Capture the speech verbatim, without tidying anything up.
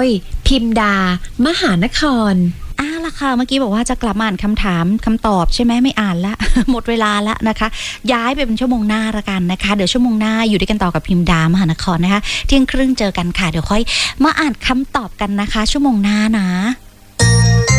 ยพิมดามหานครอ่าล่ะค่ะเมื่อกี้บอกว่าจะกลับมาอ่านคำถามคำตอบใช่ไหมไม่อ่านละ หมดเวลาละนะคะย้ายไปเป็นชั่วโมงหน้าละกันนะคะเดี๋ยวชั่วโมงหน้าอยู่ด้วยกันต่อกับพิมดามหานครนะคะเที่ยงครึ่งเจอกันค่ะเดี๋ยวค่อยมาอ่านคำตอบกันนะคะชั่วโมงหน้านะ